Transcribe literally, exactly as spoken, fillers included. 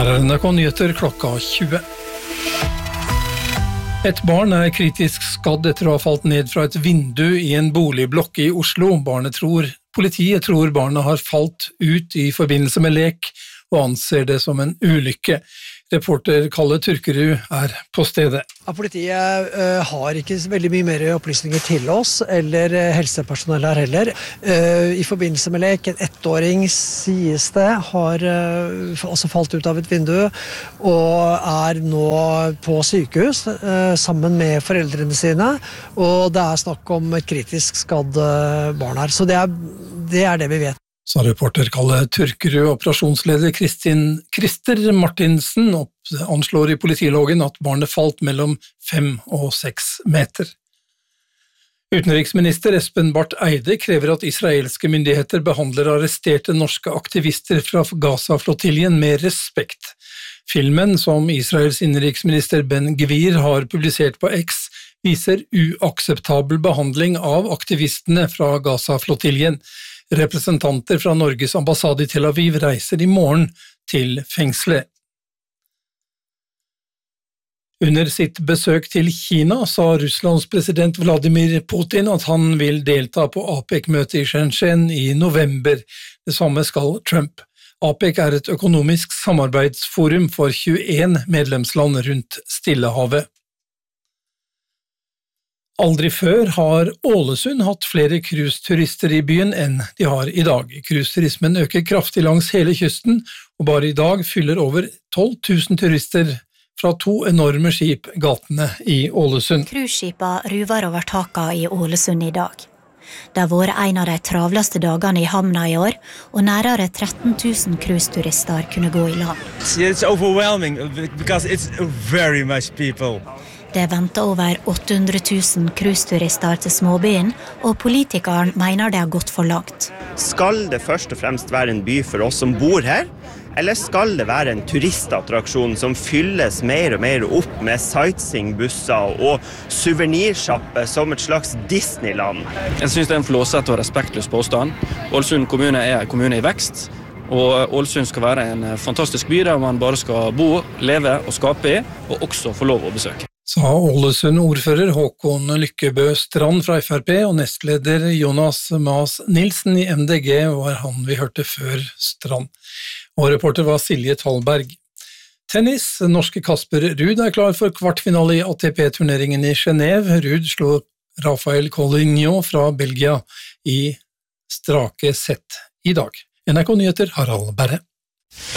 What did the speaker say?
Her er N R K Nyheter klokka tjue. Et barn er kritisk skadd etter å ha falt ned fra et vindu i en boligblokk i Oslo. Barnet tror, politiet tror barnet har falt ut i forbindelse med lek og anser det som en ulykke. Reporter Kalle Turkerud er på stedet. Ja, politiet uh, har ikke veldig mye mer opplysninger til oss, eller uh, helsepersonell her heller. Uh, I forbindelse med lek, en ettåring sies det, har uh, altså falt ut av et vindu, og er nå på sykehus uh, sammen med foreldrene sine, og det er snakk om et kritisk skadd uh, barn her. Så det er, det er det vi vet. Sa reporter Kalle Turkerud. Operasjonsleder Kristin Krister Martinsen anslår i politiloggen at barnet falt mellom fem og seks meter. Utenriksminister Espen Barth Eide krever at israelske myndigheter behandler arresterte norske aktivister fra Gaza-flottiljen med respekt. Filmen som Israels innenriksminister Ben Gvir har publisert på X viser uakseptabel behandling av aktivistene fra Gaza-flottiljen. Representanter fra Norges ambassade i Tel Aviv reiser i morgen til fengselet. Under sitt besøk til Kina sa Russlands president Vladimir Putin at han vil delta på APEC-møtet i Shenzhen i november. Det samme skal Trump. APEC er et økonomisk samarbeidsforum for tjueen medlemsland rundt Stillehavet. Aldri før har Ålesund hatt flere cruiseturister i byen enn de har i dag. Cruiseturismen øker kraftig langs hele kysten, og bare i dag fyller over tolv tusen turister fra to enorme skip gatene i Ålesund. Cruiseskipa ruver over taka i Ålesund i dag. Det har vært en av de travleste dagene i hamna i år, og nærmere tretten tusen cruiseturister kunne gå i land. It's overwhelming because it's very much people. Det venter over åtte hundre tusen cruiseturister til småbyen, og politikeren mener det har gått for langt. Skal det først og fremst være en by for oss som bor her, eller skal det være en turistattraksjon som fylles mer og mer opp med sightseeingbusser og suvenirsjapper som et slags Disneyland? Jeg synes det er en flåsete og respektløs påstand. Ålesund kommune er en kommune i vekst, og Ålesund skal være en fantastisk by der man bare skal bo, leve og skape i, og også få lov å besøke. Sa Ålesund-ordfører Håkon Lykkebø Strand fra F R P, og nestleder Jonas Mas Nilsen i M D G var han vi hørte før Strand. Og reporter var Silje Talberg. Tennis, norske Kasper Ruud er klar for kvartfinale i A T P-turneringen i Genève. Ruud slo Rafael Collignon fra Belgia i strake sett i dag. N R K Nyheter, Harald Berre.